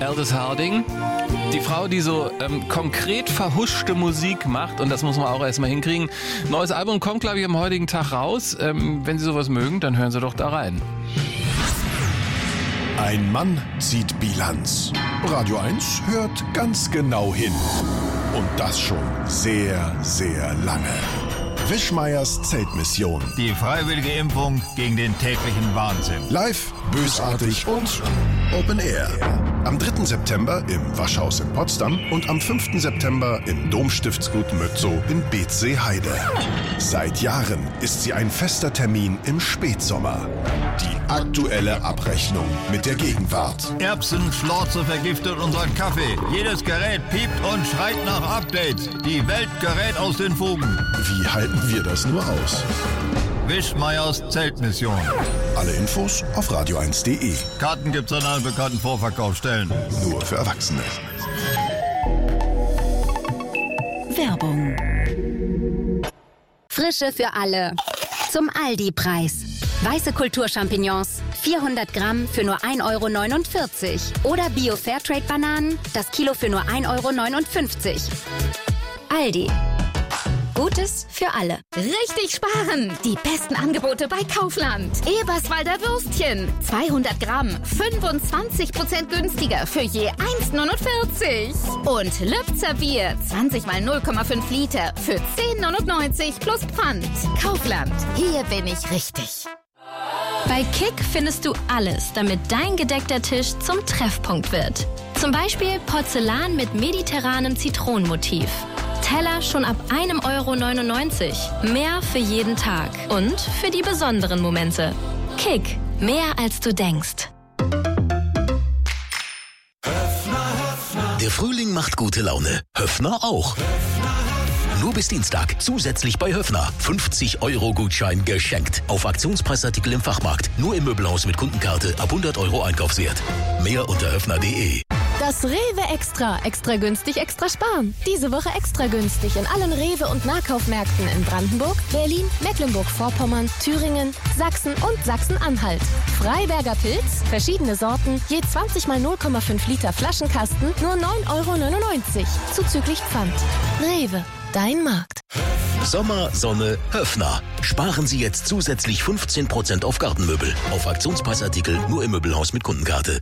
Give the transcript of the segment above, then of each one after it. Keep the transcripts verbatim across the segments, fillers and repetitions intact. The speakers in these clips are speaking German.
Aldous Harding. Die Frau, die so ähm, konkret verhuschte Musik macht, und das muss man auch erstmal hinkriegen. Neues Album kommt, glaube ich, am heutigen Tag raus. Ähm, wenn Sie sowas mögen, dann hören Sie doch da rein. Ein Mann zieht Bilanz. Radio eins hört ganz genau hin. Und das schon sehr, sehr lange. Wischmeiers Zeltmission. Die freiwillige Impfung gegen den täglichen Wahnsinn. Live, bösartig und Open Air. Am dritten September im Waschhaus in Potsdam und am fünften September im Domstiftsgut Mötzow in Beetzsee-Heide. Seit Jahren ist sie ein fester Termin im Spätsommer. Die aktuelle Abrechnung mit der Gegenwart. Erbsenschlorze vergiftet unseren Kaffee. Jedes Gerät piept und schreit nach Updates. Die Welt gerät aus den Fugen. Wie halten wir das nur aus? Wischmeiers Zeltmission. Alle Infos auf radio eins punkt de. Karten gibt's an allen bekannten Vorverkaufsstellen. Nur für Erwachsene. Werbung. Frische für alle. Zum Aldi-Preis. Weiße Kulturchampignons, vierhundert Gramm für nur ein Euro neunundvierzig. Oder Bio-Fairtrade-Bananen, das Kilo für nur ein Euro neunundfünfzig. Aldi. Gutes für alle. Richtig sparen! Die besten Angebote bei Kaufland. Eberswalder Würstchen. zweihundert Gramm. fünfundzwanzig Prozent günstiger für je eins neunundvierzig. Und Lübzer Bier. zwanzig mal null Komma fünf Liter für zehn neunundneunzig plus Pfand. Kaufland. Hier bin ich richtig. Bei Kick findest du alles, damit dein gedeckter Tisch zum Treffpunkt wird. Zum Beispiel Porzellan mit mediterranem Zitronenmotiv. Teller schon ab einem Euro neunundneunzig. Mehr für jeden Tag und für die besonderen Momente. Kick, mehr als du denkst. Der Frühling macht gute Laune. Höffner auch. Nur bis Dienstag. Zusätzlich bei Höffner. fünfzig Euro Gutschein geschenkt. Auf Aktionspreisartikel im Fachmarkt. Nur im Möbelhaus mit Kundenkarte ab hundert Euro Einkaufswert. Mehr unter höffner punkt de. Das Rewe Extra. Extra günstig, extra sparen. Diese Woche extra günstig in allen Rewe- und Nahkaufmärkten in Brandenburg, Berlin, Mecklenburg-Vorpommern, Thüringen, Sachsen und Sachsen-Anhalt. Freiberger Pilz, verschiedene Sorten, je zwanzig mal null Komma fünf Liter Flaschenkasten, nur neun Euro neunundneunzig. Zuzüglich Pfand. Rewe, dein Markt. Sommer, Sonne, Höffner. Sparen Sie jetzt zusätzlich fünfzehn Prozent auf Gartenmöbel. Auf Aktionspreisartikel nur im Möbelhaus mit Kundenkarte.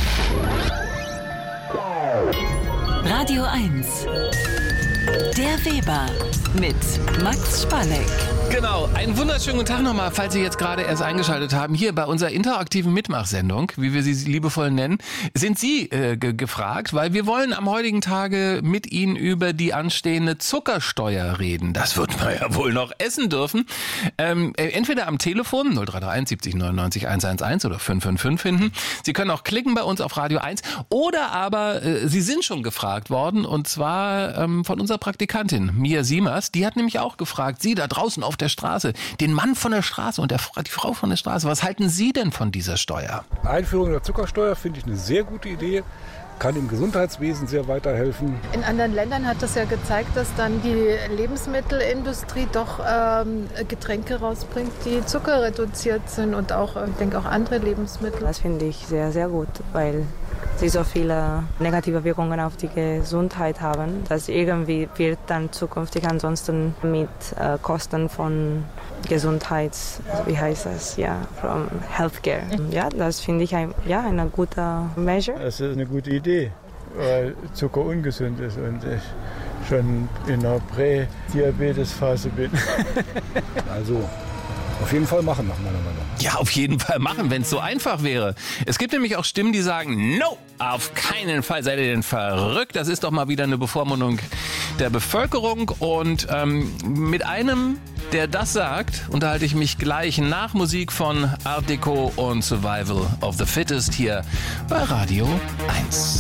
Radio eins. Der Weber mit Max Spalleck. Genau, einen wunderschönen guten Tag nochmal, falls Sie jetzt gerade erst eingeschaltet haben. Hier bei unserer interaktiven Mitmachsendung, wie wir sie liebevoll nennen, sind Sie äh, ge- gefragt, weil wir wollen am heutigen Tage mit Ihnen über die anstehende Zuckersteuer reden. Das wird man ja wohl noch essen dürfen. Ähm, entweder am Telefon null drei drei eins siebzig neunundneunzig hundertelf oder fünf fünf fünf finden. Sie können auch klicken bei uns auf Radio eins oder aber äh, Sie sind schon gefragt worden und zwar ähm, von unserer Praktikantin Mia Siemers. Die hat nämlich auch gefragt, Sie da draußen auf der Straße, den Mann von der Straße und der, die Frau von der Straße, was halten Sie denn von dieser Steuer? Einführung der Zuckersteuer finde ich eine sehr gute Idee, kann im Gesundheitswesen sehr weiterhelfen. In anderen Ländern hat das ja gezeigt, dass dann die Lebensmittelindustrie doch ähm, Getränke rausbringt, die zuckerreduziert sind und auch, ich denke, auch andere Lebensmittel. Das finde ich sehr, sehr gut, weil sie so viele negative Wirkungen auf die Gesundheit haben, dass irgendwie wird dann zukünftig ansonsten mit äh, Kosten von Gesundheits, wie heißt das, ja, from Healthcare. Ja, das finde ich ein, ja, eine gute Measure. Das ist eine gute Idee, weil Zucker ungesund ist und ich schon in der Prä-Diabetes-Phase bin. Also auf jeden Fall machen, nach meiner Meinung. Ja, auf jeden Fall machen, wenn es so einfach wäre. Es gibt nämlich auch Stimmen, die sagen, no, auf keinen Fall, seid ihr denn verrückt? Das ist doch mal wieder eine Bevormundung der Bevölkerung. Und ähm, mit einem, der das sagt, unterhalte ich mich gleich nach Musik von Art Deco und Survival of the Fittest hier bei Radio eins.